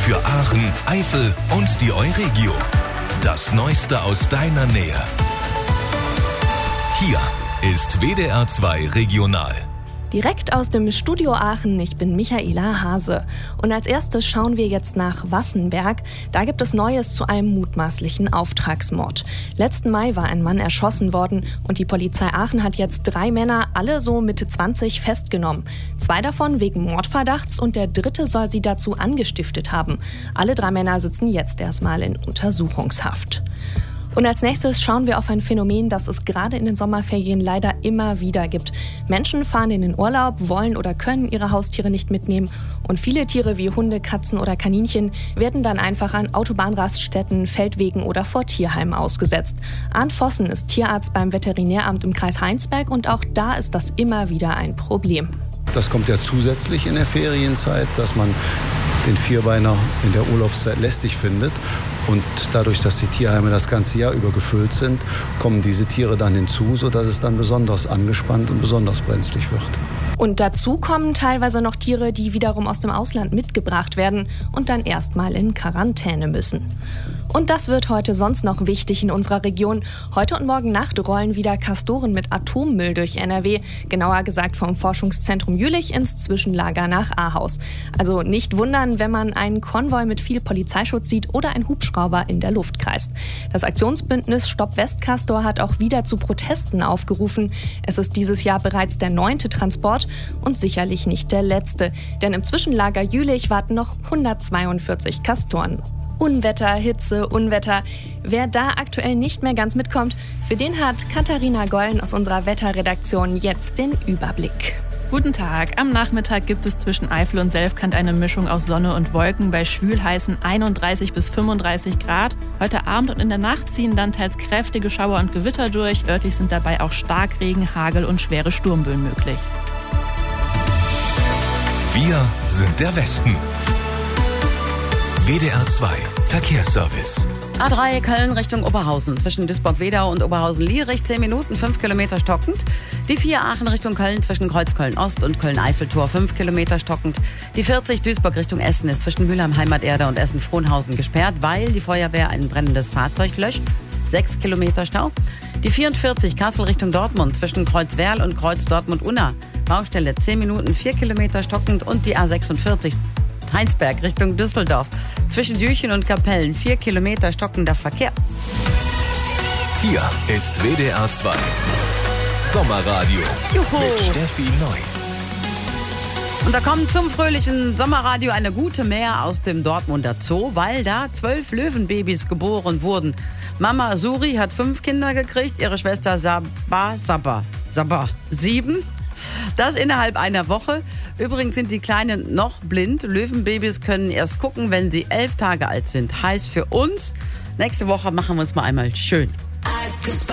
Für Aachen, Eifel und die Euregio. Das Neueste aus deiner Nähe. Hier ist WDR 2 Regional. Direkt aus dem Studio Aachen, ich bin Michaela Hase. Und als erstes schauen wir jetzt nach Wassenberg. Da gibt es Neues zu einem mutmaßlichen Auftragsmord. Letzten Mai war ein Mann erschossen worden und die Polizei Aachen hat jetzt 3 Männer, alle so Mitte 20, festgenommen. 2 davon wegen Mordverdachts und der 3. soll sie dazu angestiftet haben. Alle 3 Männer sitzen jetzt erstmal in Untersuchungshaft. Und als nächstes schauen wir auf ein Phänomen, das es gerade in den Sommerferien leider immer wieder gibt. Menschen fahren in den Urlaub, wollen oder können ihre Haustiere nicht mitnehmen und viele Tiere wie Hunde, Katzen oder Kaninchen werden dann einfach an Autobahnraststätten, Feldwegen oder vor Tierheimen ausgesetzt. Arndt Vossen ist Tierarzt beim Veterinäramt im Kreis Heinsberg und auch da ist das immer wieder ein Problem. Das kommt ja zusätzlich in der Ferienzeit, dass man den Vierbeiner in der Urlaubszeit lästig findet. Und dadurch, dass die Tierheime das ganze Jahr über gefüllt sind, kommen diese Tiere dann hinzu, sodass es dann besonders angespannt und besonders brenzlig wird. Und dazu kommen teilweise noch Tiere, die wiederum aus dem Ausland mitgebracht werden und dann erstmal in Quarantäne müssen. Und das wird heute sonst noch wichtig in unserer Region. Heute und morgen Nacht rollen wieder Castoren mit Atommüll durch NRW. Genauer gesagt vom Forschungszentrum Jülich ins Zwischenlager nach Ahaus. Also nicht wundern, wenn man einen Konvoi mit viel Polizeischutz sieht oder ein Hubschrauber in der Luft kreist. Das Aktionsbündnis Stopp Westcastor hat auch wieder zu Protesten aufgerufen. Es ist dieses Jahr bereits der 9. Transport und sicherlich nicht der letzte. Denn im Zwischenlager Jülich warten noch 142 Castoren. Unwetter, Hitze, Unwetter. Wer da aktuell nicht mehr ganz mitkommt, für den hat Katharina Gollen aus unserer Wetterredaktion jetzt den Überblick. Guten Tag. Am Nachmittag gibt es zwischen Eifel und Selfkant eine Mischung aus Sonne und Wolken bei schwülheißen 31 bis 35 Grad. Heute Abend und in der Nacht ziehen dann teils kräftige Schauer und Gewitter durch. Örtlich sind dabei auch Starkregen, Hagel und schwere Sturmböen möglich. Wir sind der Westen. WDR 2 Verkehrsservice. A3 Köln Richtung Oberhausen. Zwischen Duisburg-Wedau und Oberhausen-Lierich 10 Minuten, 5 Kilometer stockend. Die 4 Aachen Richtung Köln zwischen Kreuzköln-Ost und Köln-Eiffeltor 5 Kilometer stockend. Die 40 Duisburg Richtung Essen ist zwischen Mülheim Heimaterde und Essen-Frohnhausen gesperrt, weil die Feuerwehr ein brennendes Fahrzeug löscht. 6 Kilometer Stau. Die 44 Kassel Richtung Dortmund zwischen Kreuzwerl und Kreuz Dortmund-Unna. Baustelle 10 Minuten, 4 Kilometer stockend. Und die A46 Heinsberg Richtung Düsseldorf. Zwischen Jüchen und Kapellen 4 Kilometer stockender Verkehr. Hier ist WDR 2 Sommerradio. Juhu. Mit Steffi Neu. Und da kommt zum fröhlichen Sommerradio eine gute Mehr aus dem Dortmunder Zoo, weil da 12 Löwenbabys geboren wurden. Mama Suri hat 5 Kinder gekriegt, ihre Schwester Sabba 7. Das innerhalb einer Woche. Übrigens sind die Kleinen noch blind. Löwenbabys können erst gucken, wenn sie 11 Tage alt sind. Heißt für uns, nächste Woche machen wir uns mal einmal schön.